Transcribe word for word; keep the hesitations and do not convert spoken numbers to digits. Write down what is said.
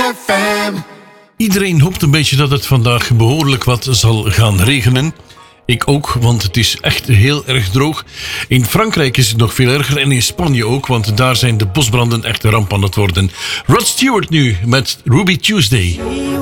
F M. Iedereen hoopt een beetje dat het vandaag behoorlijk wat zal gaan regenen. Ik ook, want het is echt heel erg droog. In Frankrijk is het nog veel erger en in Spanje ook, want daar zijn de bosbranden echt een ramp aan het worden. Rod Stewart nu met Ruby Tuesday.